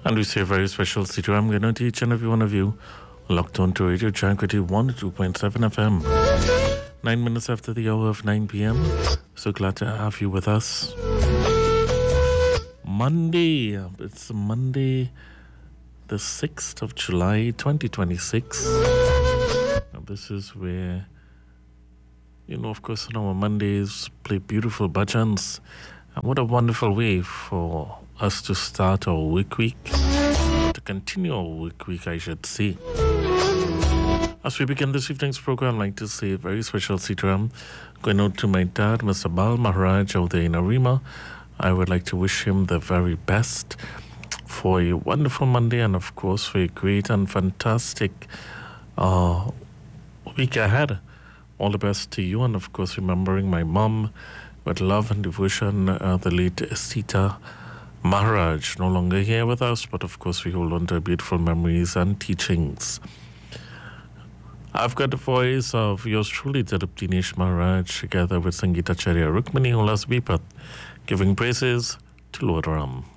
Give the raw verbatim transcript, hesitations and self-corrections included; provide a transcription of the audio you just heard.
And we say a very special City I'm going to each and every one of you locked on to Radio Tranquility one oh two point seven F M. Nine minutes after the hour of nine p.m. So glad to have you with us. Monday. It's Monday, the sixth of July, twenty twenty-six. Now this is where, you know, of course, on our Mondays, play beautiful bhajans. And what a wonderful way for us to start our work week, to continue our work week, I should say. As we begin this evening's program, I'd like to say a very special Sitaram going out to my dad, Mister Bal Maharaj, out there in Arima. I would like to wish him the very best for a wonderful Monday and, of course, for a great and fantastic uh, week ahead. All the best to you, and, of course, remembering my mom with love and devotion, uh, the late Sita Maharaj, no longer here with us, but of course we hold on to beautiful memories and teachings. I've got the voice of yours truly, Dilip Dinesh Maharaj, together with Sangeetacharya Rukmini Ulas Bipat, giving praises to Lord Ram.